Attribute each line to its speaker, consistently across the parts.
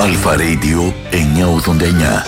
Speaker 1: Αλφα Radio 989.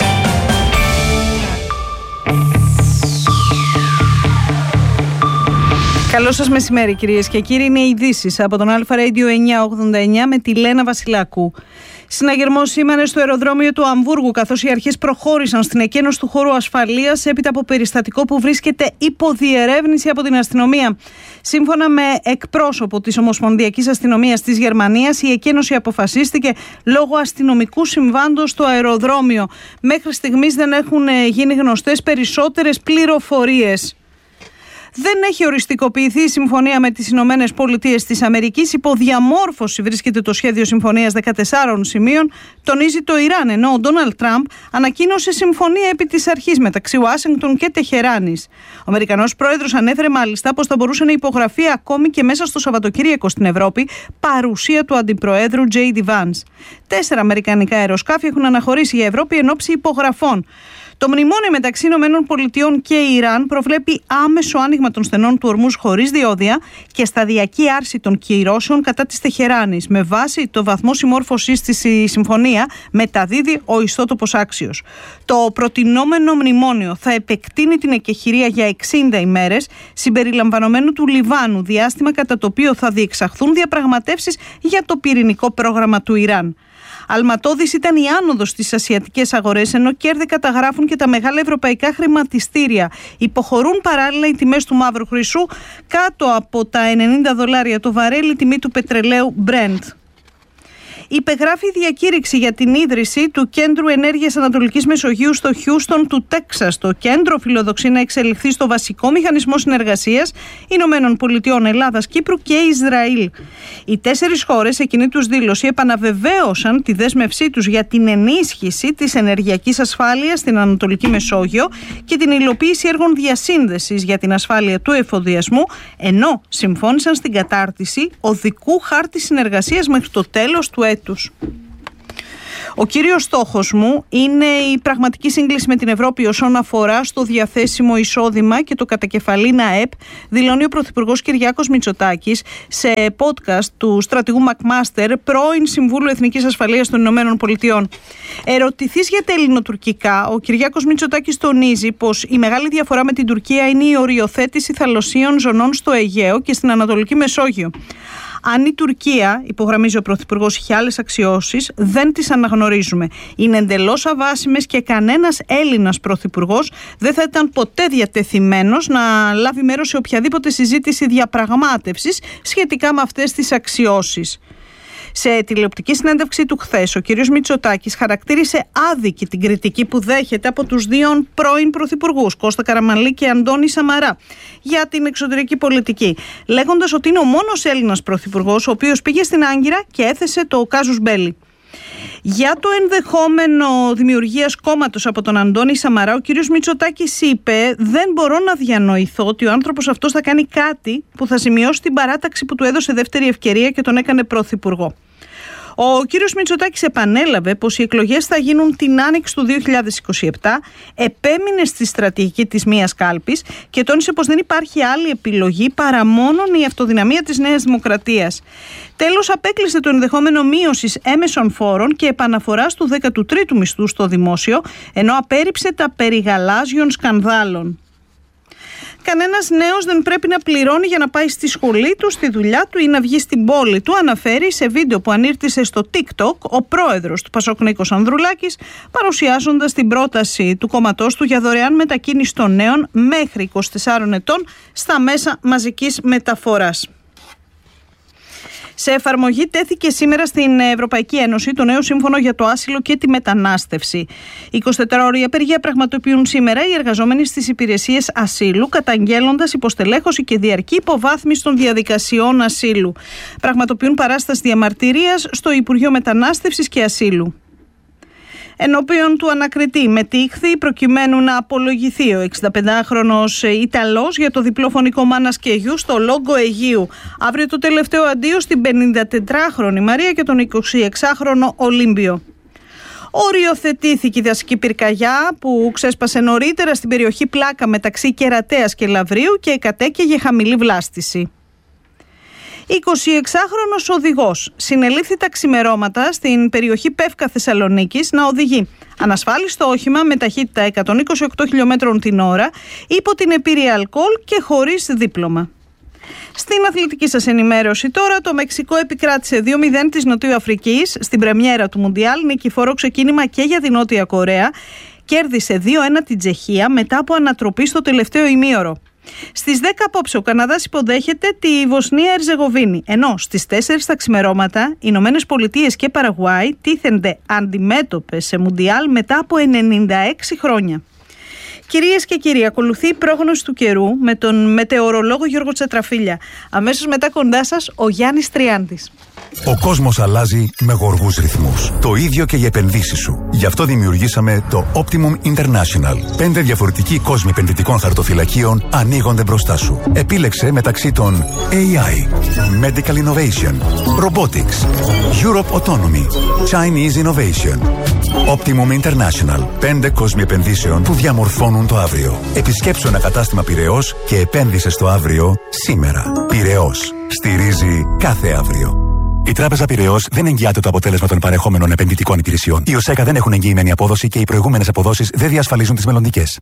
Speaker 2: Καλό σας μεσημέρι κυρίες και κύριοι, είναι οι ειδήσεις από τον Αλφα Radio 989 με τη Λένα Βασιλάκου. Συναγερμός σήμερα στο αεροδρόμιο του Αμβούργου, καθώς οι αρχές προχώρησαν στην εκένωση του χώρου ασφαλείας έπειτα από περιστατικό που βρίσκεται υπό διερεύνηση από την αστυνομία. Σύμφωνα με εκπρόσωπο της Ομοσπονδιακής Αστυνομίας της Γερμανίας, η εκένωση αποφασίστηκε λόγω αστυνομικού συμβάντος στο αεροδρόμιο. Μέχρι στιγμής δεν έχουν γίνει γνωστές περισσότερες πληροφορίες. Δεν έχει οριστικοποιηθεί η συμφωνία με τις Ηνωμένες Πολιτείες της Αμερικής. Υπό διαμόρφωση βρίσκεται το σχέδιο συμφωνίας 14 σημείων, τονίζει το Ιράν, ενώ ο Ντόναλντ Τραμπ ανακοίνωσε συμφωνία επί της αρχής μεταξύ Ουάσιγκτον και Τεχεράνης. Ο Αμερικανός πρόεδρος ανέφερε μάλιστα πως θα μπορούσε να υπογραφεί ακόμη και μέσα στο Σαββατοκύριακο στην Ευρώπη, παρουσία του αντιπροέδρου J.D. Vance. 4 αμερικανικά αεροσκάφη έχουν αναχωρήσει για Ευρώπη εν ώψη υπογραφών. Το μνημόνιο μεταξύ ΗΠΑ και Ιράν προβλέπει άμεσο άνοιγμα των στενών του ορμούς χωρίς διόδια και σταδιακή άρση των κυρώσεων κατά της Τεχεράνης. Με βάση το βαθμό συμμόρφωσης της η συμφωνία μεταδίδει ο ιστότοπος Άξιος. Το προτινόμενο μνημόνιο θα επεκτείνει την εκεχηρία για 60 ημέρες, συμπεριλαμβανομένου του Λιβάνου, διάστημα κατά το οποίο θα διεξαχθούν διαπραγματεύσεις για το πυρηνικό πρόγραμμα του Ιράν. Αλματώδης ήταν η άνοδος στις ασιατικές αγορές, ενώ κέρδη καταγράφουν και τα μεγάλα ευρωπαϊκά χρηματιστήρια. Υποχωρούν παράλληλα οι τιμές του μαύρου χρυσού κάτω από τα $90 το βαρέλι, τιμή του πετρελαίου Brent. Υπεγράφει διακήρυξη για την ίδρυση του Κέντρου Ενέργειας Ανατολικής Μεσογείου στο Χιούστον του Τέξας. Το κέντρο φιλοδοξεί να εξελιχθεί στο βασικό μηχανισμό συνεργασίας Ηνωμένων Πολιτειών, Ελλάδας, Κύπρου και Ισραήλ. Οι 4 χώρες, εκείνη τους δήλωση, επαναβεβαίωσαν τη δέσμευσή τους για την ενίσχυση της ενεργειακής ασφάλειας στην Ανατολική Μεσόγειο και την υλοποίηση έργων διασύνδεσης για την ασφάλεια του εφοδιασμού, ενώ συμφώνησαν στην κατάρτιση οδικού χάρτη συνεργασίας μέχρι το τέλος του έτους. Ο κύριος στόχος μου είναι η πραγματική σύγκληση με την Ευρώπη όσον αφορά στο διαθέσιμο εισόδημα και το κατακεφαλήν ΑΕΠ, δηλώνει ο Πρωθυπουργός Κυριάκος Μητσοτάκης σε podcast του στρατηγού Μακμάστερ, πρώην Συμβούλου Εθνικής Ασφαλείας των Ηνωμένων Πολιτειών. Ερωτηθείς για τα ελληνοτουρκικά, ο Κυριάκος Μητσοτάκης τονίζει πως η μεγάλη διαφορά με την Τουρκία είναι η οριοθέτηση θαλασσίων ζωνών στο Αιγαίο και στην Ανατολική Μεσόγειο. Αν η Τουρκία, υπογραμμίζει ο Πρωθυπουργός, είχε άλλες αξιώσεις, δεν τις αναγνωρίζουμε. Είναι εντελώς αβάσιμες και κανένας Έλληνας Πρωθυπουργός δεν θα ήταν ποτέ διατεθειμένος να λάβει μέρος σε οποιαδήποτε συζήτηση διαπραγμάτευσης σχετικά με αυτές τις αξιώσεις. Σε τηλεοπτική συνέντευξή του χθες, ο κ. Μητσοτάκης χαρακτήρισε άδικη την κριτική που δέχεται από τους 2 πρώην πρωθυπουργούς, Κώστα Καραμανλή και Αντώνη Σαμαρά, για την εξωτερική πολιτική, λέγοντας ότι είναι ο μόνος Έλληνας πρωθυπουργός ο οποίος πήγε στην Άγκυρα και έθεσε το κάζους μπέλι. Για το ενδεχόμενο δημιουργίας κόμματος από τον Αντώνη Σαμαρά, ο κ. Μητσοτάκης είπε: «Δεν μπορώ να διανοηθώ ότι ο άνθρωπος αυτός θα κάνει κάτι που θα σημειώσει την παράταξη που του έδωσε δεύτερη ευκαιρία και τον έκανε πρωθυπουργό». Ο κύριος Μητσοτάκης επανέλαβε πως οι εκλογές θα γίνουν την άνοιξη του 2027, επέμεινε στη στρατηγική της μίας κάλπης και τόνισε πως δεν υπάρχει άλλη επιλογή παρά μόνον η αυτοδυναμία της Νέας Δημοκρατίας. Τέλος, απέκλεισε το ενδεχόμενο μείωσης έμεσων φόρων και επαναφοράς του 13ου μισθού στο δημόσιο, ενώ απέρριψε τα περί γαλάζιων σκανδάλων. Κανένας νέος δεν πρέπει να πληρώνει για να πάει στη σχολή του, στη δουλειά του ή να βγει στην πόλη του, αναφέρει σε βίντεο που ανήρτησε στο TikTok ο πρόεδρος του Πασόκ Νίκος Ανδρουλάκης, παρουσιάζοντας την πρόταση του κόμματός του για δωρεάν μετακίνηση των νέων μέχρι 24 ετών στα μέσα μαζικής μεταφοράς. Σε εφαρμογή τέθηκε σήμερα στην Ευρωπαϊκή Ένωση το νέο σύμφωνο για το άσυλο και τη μετανάστευση. 24ωρη απεργία πραγματοποιούν σήμερα οι εργαζόμενοι στις υπηρεσίες ασύλου, καταγγέλλοντας υποστελέχωση και διαρκή υποβάθμιση των διαδικασιών ασύλου. Πραγματοποιούν παράσταση διαμαρτυρίας στο Υπουργείο Μετανάστευσης και Ασύλου. Ενώπιον του ανακριτή μετήχθη προκειμένου να απολογηθεί ο 65χρονος Ιταλός για το διπλό φωνικό μάνας και γιου στο Λόγκο Αιγείου. Αύριο το τελευταίο αντίο στην 54χρονη Μαρία και τον 26χρονο Ολύμπιο. Οριοθετήθηκε η δασική πυρκαγιά που ξέσπασε νωρίτερα στην περιοχή Πλάκα μεταξύ Κερατέας και Λαβρίου και κατέκαιγε χαμηλή βλάστηση. 26χρονος οδηγός συνελήφθη τα ξημερώματα στην περιοχή Πεύκα Θεσσαλονίκης να οδηγεί ανασφάλιστο όχημα με ταχύτητα 128 χιλιόμετρων την ώρα υπό την επίρρεια αλκοόλ και χωρίς δίπλωμα. Στην αθλητική σας ενημέρωση τώρα, το Μεξικό επικράτησε 2-0 της Νοτιού Αφρικής στην πρεμιέρα του Μουντιάλ, νικηφόρο ξεκίνημα και για την Νότια Κορέα. Κέρδισε 2-1 την Τσεχία μετά από ανατροπή στο τελευταίο ημίωρο. Στις 10 απόψε ο Καναδάς υποδέχεται τη Βοσνία Ερζεγοβίνη, ενώ στις 4 τα ξημερώματα οι Ηνωμένες Πολιτείες και Παραγουάη τίθενται αντιμέτωπες σε Μουντιάλ μετά από 96 χρόνια. Κυρίες και κύριοι, ακολουθεί η πρόγνωση του καιρού με τον μετεωρολόγο Γιώργο Τσατραφίλια. Αμέσως μετά κοντά σας ο Γιάννης Τριάντης.
Speaker 1: Ο κόσμος αλλάζει με γοργούς ρυθμούς. Το ίδιο και οι επενδύσεις σου. Γι' αυτό δημιουργήσαμε το Optimum International. 5 διαφορετικοί κόσμοι επενδυτικών χαρτοφυλακίων ανοίγονται μπροστά σου. Επίλεξε μεταξύ των AI, Medical Innovation, Robotics, Europe Autonomy, Chinese Innovation. Optimum International. 5 κόσμοι επενδύσεων που διαμορφώνουν το αύριο. Επισκέψου ένα κατάστημα Πειραιώς και επένδυσε στο αύριο σήμερα. Πειραιώς. Στηρίζει κάθε αύριο. Η Τράπεζα Πειραιώς δεν εγγυάται το αποτέλεσμα των παρεχόμενων επενδυτικών υπηρεσιών. Οι ΟΣΕΚΑ δεν έχουν εγγυημένη απόδοση και οι προηγούμενες αποδόσεις δεν διασφαλίζουν τις μελλοντικές.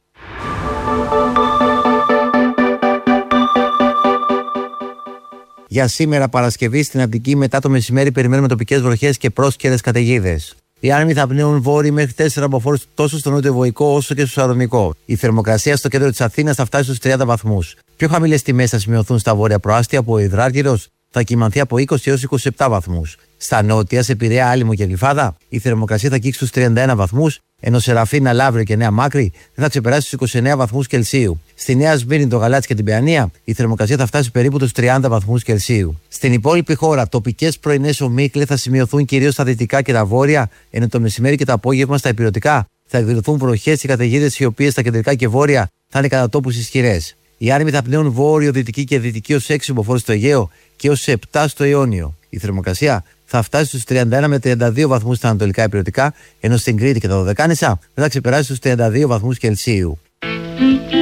Speaker 3: Για σήμερα Παρασκευή στην Αττική μετά το μεσημέρι περιμένουμε τοπικές βροχές και πρόσκαιρες καταιγίδες. Οι άνεμοι θα πνέουν βόρειοι μέχρι 4 μποφόρ τόσο στο νότιο-βορεικό όσο και στο ανατολικό. Η θερμοκρασία στο κέντρο της Αθήνας θα φτάσει στους 30 βαθμούς. Πιο χαμηλές τιμές θα σημειωθούν στα βόρεια προάστια, που ο Υδράργυρος θα κυμανθεί από 20 έως 27 βαθμούς. Στα νότια, σε Πειραιά, Άλυμο και Γλυφάδα, η θερμοκρασία θα αγγίξει τους 31 βαθμούς, ενώ σε Ραφίνα, Λαύριο και Νέα Μάκρη δεν θα ξεπεράσει τους 29 βαθμούς Κελσίου. Στη Νέα Σμύρνη, το Γαλάτσι και την Παιανία, η θερμοκρασία θα φτάσει περίπου τους 30 βαθμούς Κελσίου. Στην υπόλοιπη χώρα, τοπικές πρωινές ομίχλες θα σημειωθούν κυρίως στα δυτικά και τα βόρεια, ενώ το μεσημέρι και το απόγευμα στα ηπειρωτικά θα εκδηλωθούν βροχές και καταιγίδες, οι οποίες στα κεντρικά και βόρεια θα είναι κατά τόπους ισχυρές. Οι άνεμοι θα πνέουν βόρειο, δυτική και δυτική ως 6 μποφόρ στο Αιγαίο και ως 7 στο Ιόνιο. Η θερμοκρασία θα φτάσει στους 31 με 32 βαθμούς στα ανατολικά ηπειρωτικά, ενώ στην Κρήτη και τα Δωδεκάνησα δεν θα ξεπεράσει στους 32 βαθμούς Κελσίου.